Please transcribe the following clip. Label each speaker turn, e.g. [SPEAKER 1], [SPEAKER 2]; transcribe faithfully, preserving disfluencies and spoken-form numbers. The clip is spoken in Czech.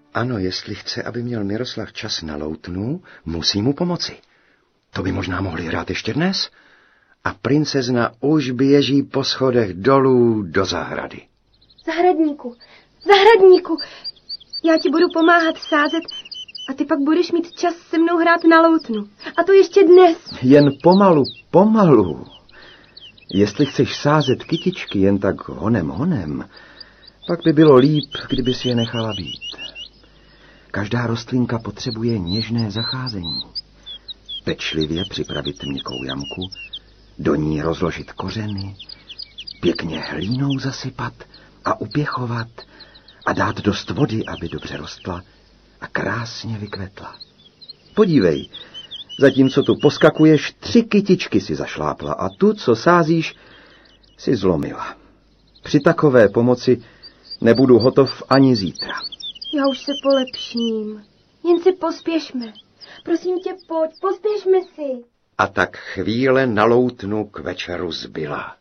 [SPEAKER 1] Ano, jestli chce, aby měl Miroslav čas na loutnu, musí mu pomoci. To by možná mohli hrát ještě dnes. A princezna už běží po schodech dolů do zahrady.
[SPEAKER 2] Zahradníku, zahradníku, já ti budu pomáhat sázet a ty pak budeš mít čas se mnou hrát na loutnu. A to ještě dnes.
[SPEAKER 1] Jen pomalu, pomalu. Jestli chceš sázet kytičky jen tak honem honem, pak by bylo líp, kdyby si je nechala být. Každá rostlinka potřebuje něžné zacházení. Pečlivě připravit měkkou jamku, do ní rozložit kořeny, pěkně hlínou zasypat a upěchovat a dát dost vody, aby dobře rostla a krásně vykvetla. Podívej, zatímco tu poskakuješ, tři kytičky si zašlápla a tu, co sázíš, si zlomila. Při takové pomoci nebudu hotov ani zítra.
[SPEAKER 2] Já už se polepším. Jen si pospěšme. Prosím tě, pojď, pospěšme si.
[SPEAKER 1] A tak chvíle na loutnu k večeru zbyla.